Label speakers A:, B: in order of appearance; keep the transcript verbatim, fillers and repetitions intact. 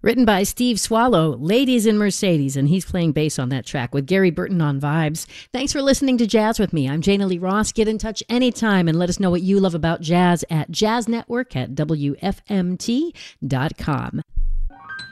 A: Written by Steve Swallow, Ladies in Mercedes, and he's playing bass on that track with Gary Burton on vibes. Thanks for listening to Jazz with me. I'm Jana Lee Ross. Get in touch anytime and let us know what you love about jazz at jazz network at W F M T dot com.